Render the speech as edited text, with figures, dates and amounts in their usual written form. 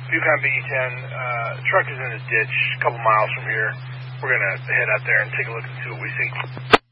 Bucon BE10, truck is in a ditch a couple miles from here. We're going to head out there and take a look and see what we see.